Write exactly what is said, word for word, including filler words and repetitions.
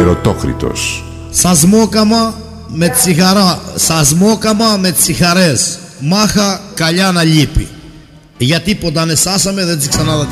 Ερωτόκριτος. Σασμόκαμα με τσιγαρά, σασμόκαμα με τσιχαρές. Μάχα καλιά να λείπει. Γιατί ποντανεσάσαμε δεν τις ξαναδα